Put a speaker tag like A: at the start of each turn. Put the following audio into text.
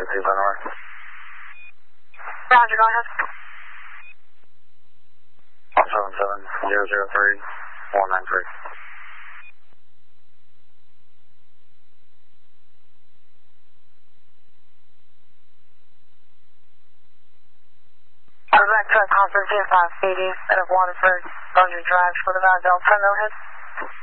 A: 2 by north.
B: Roger, go ahead.
A: 177-003-193.
B: I'm back to a conference here, 580 out of Waterford, Roger Drive, for the Delta, no hit.